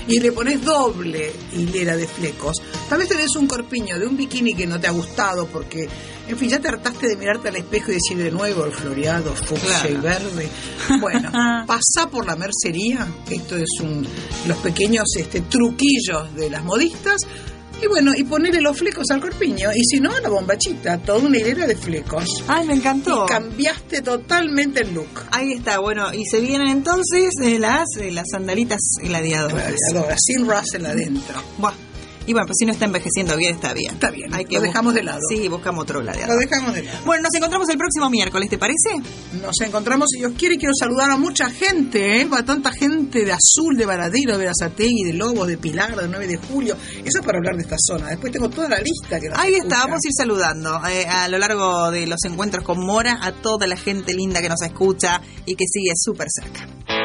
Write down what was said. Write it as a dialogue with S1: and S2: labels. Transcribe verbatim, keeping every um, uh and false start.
S1: y le pones doble hilera de flecos, tal vez tenés un corpiño de un bikini que no te ha gustado porque, en fin, ya te hartaste de mirarte al espejo y decir de nuevo el floreado, fucsia claro. y verde. Bueno, pasá por la mercería, esto es un los pequeños este, truquillos de las modistas. Y bueno, y ponerle los flecos al corpiño. Y si no, a la bombachita, toda una hilera de flecos.
S2: Ay, me encantó.
S1: Y cambiaste totalmente el look.
S2: Ahí está, bueno, y se vienen entonces eh, las, eh, las sandalitas gladiadoras.
S1: Gladiadoras, sin Russell adentro.
S2: Buah. Y bueno, pues si no está envejeciendo bien, está bien.
S1: Está bien,
S2: Hay que
S1: lo dejamos de lado.
S2: Sí, buscamos otro gladiador.
S1: Lo dejamos de lado.
S2: Bueno, nos encontramos el próximo miércoles, ¿te parece?
S1: Nos encontramos, si Dios quiere, quiero saludar a mucha gente, ¿eh? Va tanta gente de Azul, de Varadero, de Berazategui, de Lobos, de Pilar, de nueve de julio. Eso es para hablar de esta zona. Después tengo toda la lista que nos
S2: Ahí
S1: escucha.
S2: está, vamos a ir saludando eh, a lo largo de los encuentros con Mora a toda la gente linda que nos escucha y que sigue súper cerca.